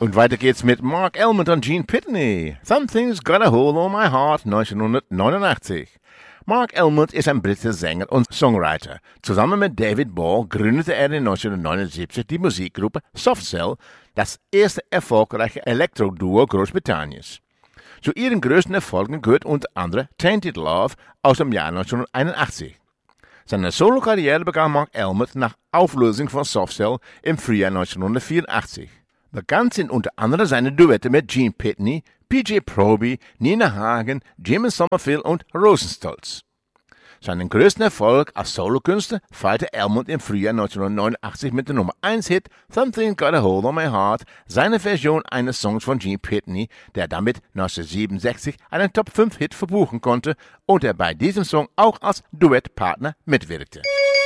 Und weiter geht's mit Mark Elmont und Gene Pitney. Something's Got a Hold on My Heart, 1989. Mark Elmont ist ein britischer Sänger und Songwriter. Zusammen mit David Ball gründete er in 1979 die Musikgruppe Soft Cell, das erste erfolgreiche Elektro-Duo Großbritanniens. Zu ihren größten Erfolgen gehört unter anderem Tainted Love aus dem Jahr 1981. Seine Solo-Karriere begann Mark Elmont nach Auflösung von Soft Cell im Frühjahr 1984. Bekannt sind unter anderem seine Duette mit Gene Pitney, PJ Proby, Nina Hagen, Jimmy Somerville und Rosenstolz. Seinen größten Erfolg als Solokünstler feierte Elmont im Frühjahr 1989 mit dem Nummer 1-Hit Something Got a Hold on My Heart, seine Version eines Songs von Gene Pitney, der damit 1967 einen Top-5-Hit verbuchen konnte und der bei diesem Song auch als Duettpartner mitwirkte.